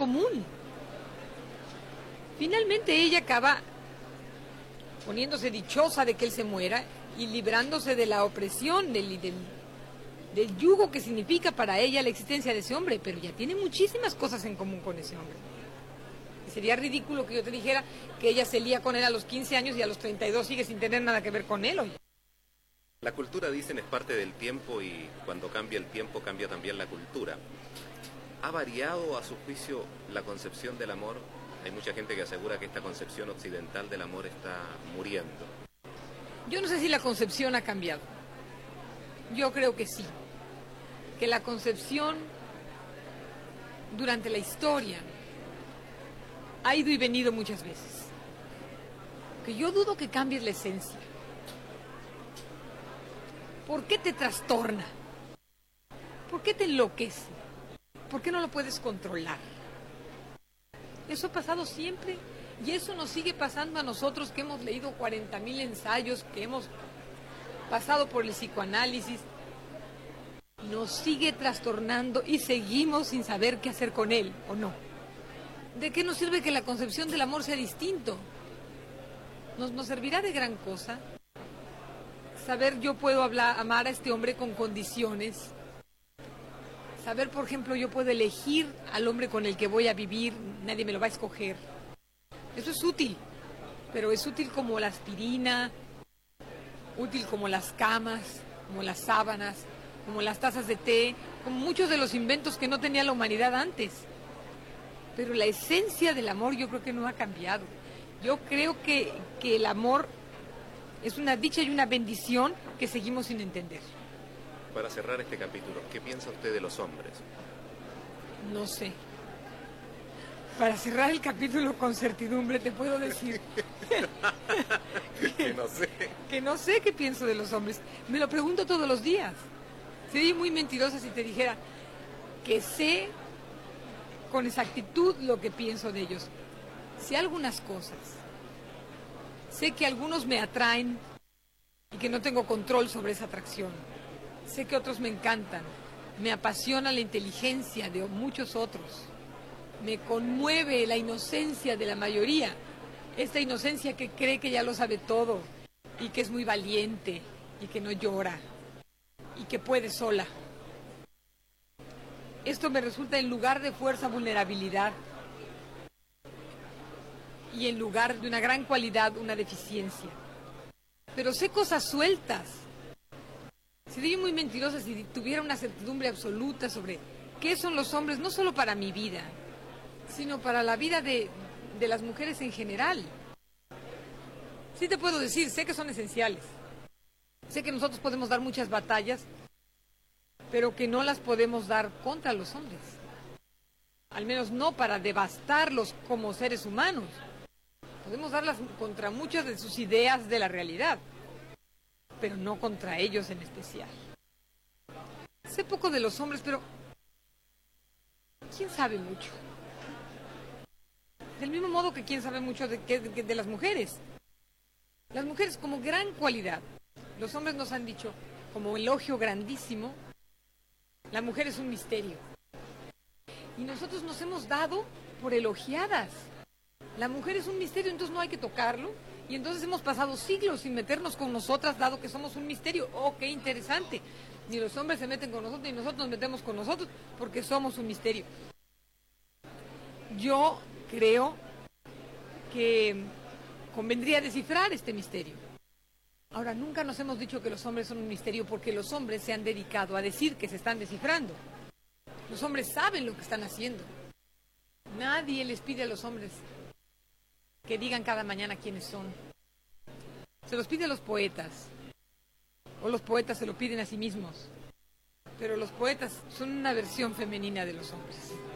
común. Finalmente ella acaba poniéndose dichosa de que él se muera y librándose de la opresión, del yugo que significa para ella la existencia de ese hombre, pero ya tiene muchísimas cosas en común con ese hombre. Y sería ridículo que yo te dijera que ella se lía con él a los 15 años y a los 32 sigue sin tener nada que ver con él, oye. La cultura, dicen, es parte del tiempo y cuando cambia el tiempo cambia también la cultura. ¿Ha variado, a su juicio, la concepción del amor? Hay mucha gente que asegura que esta concepción occidental del amor está muriendo. Yo no sé si la concepción ha cambiado. Yo creo que sí. Que la concepción durante la historia ha ido y venido muchas veces. Que yo dudo que cambies la esencia. ¿Por qué te trastorna? ¿Por qué te enloquece? ¿Por qué no lo puedes controlar? Eso ha pasado siempre y eso nos sigue pasando a nosotros que hemos leído 40,000 ensayos, que hemos pasado por el psicoanálisis. Nos sigue trastornando y seguimos sin saber qué hacer con él, ¿o no? ¿De qué nos sirve que la concepción del amor sea distinto? ¿Nos servirá de gran cosa? Saber yo puedo amar a este hombre con condiciones. Saber, por ejemplo, yo puedo elegir al hombre con el que voy a vivir, nadie me lo va a escoger. Eso es útil, pero es útil como la aspirina, útil como las camas, como las sábanas, como las tazas de té, como muchos de los inventos que no tenía la humanidad antes. Pero la esencia del amor yo creo que no ha cambiado. Yo creo que el amor es una dicha y una bendición que seguimos sin entender. Para cerrar este capítulo, ¿qué piensa usted de los hombres? No sé. Para cerrar el capítulo con certidumbre te puedo decir que no sé. Que no sé qué pienso de los hombres. Me lo pregunto todos los días. Sería muy mentirosa si te dijera que sé con exactitud lo que pienso de ellos. Sé algunas cosas. Sé que algunos me atraen y que no tengo control sobre esa atracción. Sé que otros me encantan. Me apasiona la inteligencia de muchos otros. Me conmueve la inocencia de la mayoría. Esta inocencia que cree que ya lo sabe todo y que es muy valiente y que no llora y que puede sola. Esto me resulta en lugar de fuerza, vulnerabilidad y en lugar de una gran cualidad, una deficiencia. Pero sé cosas sueltas. Sería muy mentirosa si tuviera una certidumbre absoluta sobre qué son los hombres, no solo para mi vida, sino para la vida de las mujeres en general. Sí te puedo decir, sé que son esenciales. Sé que nosotros podemos dar muchas batallas, pero que no las podemos dar contra los hombres. Al menos no para devastarlos como seres humanos. Podemos darlas contra muchas de sus ideas de la realidad, pero no contra ellos en especial. Sé poco de los hombres, pero ¿quién sabe mucho? Del mismo modo que quién sabe mucho de las mujeres. Las mujeres como gran cualidad. Los hombres nos han dicho como elogio grandísimo, la mujer es un misterio. Y nosotros nos hemos dado por elogiadas. La mujer es un misterio, entonces no hay que tocarlo. Y entonces hemos pasado siglos sin meternos con nosotras, dado que somos un misterio. ¡Oh, qué interesante! Ni los hombres se meten con nosotros, ni nosotros nos metemos con nosotros, porque somos un misterio. Yo creo que convendría descifrar este misterio. Ahora, nunca nos hemos dicho que los hombres son un misterio porque los hombres se han dedicado a decir que se están descifrando. Los hombres saben lo que están haciendo. Nadie les pide a los hombres que digan cada mañana quiénes son. Se los pide a los poetas, o los poetas se lo piden a sí mismos. Pero los poetas son una versión femenina de los hombres.